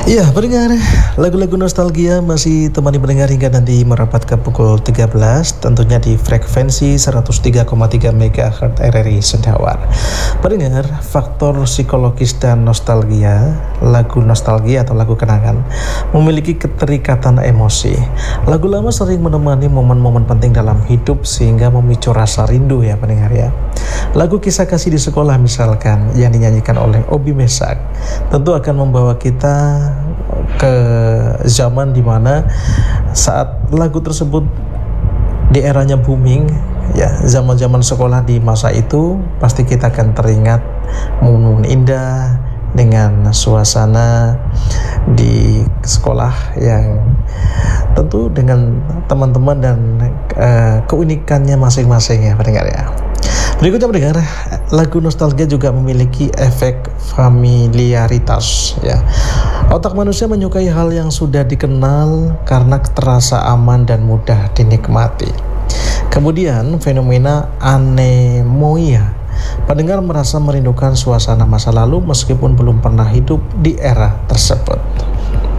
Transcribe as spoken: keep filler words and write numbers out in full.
Iya, pendengar, lagu-lagu nostalgia masih temani pendengar hingga nanti merapat ke pukul tiga belas, tentunya di frekuensi seratus tiga koma tiga megahertz R R I Sendawar. Pendengar, faktor psikologis dan nostalgia, lagu nostalgia atau lagu kenangan memiliki keterikatan emosi. Lagu lama sering menemani momen-momen penting dalam hidup sehingga memicu rasa rindu ya pendengar ya. Lagu kisah kasih di sekolah misalkan yang dinyanyikan oleh Obi Mesak tentu akan membawa kita ke zaman dimana saat lagu tersebut di eranya booming ya, zaman-zaman sekolah di masa itu pasti kita akan teringat momen indah dengan suasana di sekolah yang tentu dengan teman-teman dan uh, keunikannya masing-masing ya pendengar ya. Berikutnya pendengar, lagu nostalgia juga memiliki efek familiaritas ya. Otak manusia menyukai hal yang sudah dikenal karena terasa aman dan mudah dinikmati. Kemudian fenomena anemoia. Pendengar merasa merindukan suasana masa lalu meskipun belum pernah hidup di era tersebut.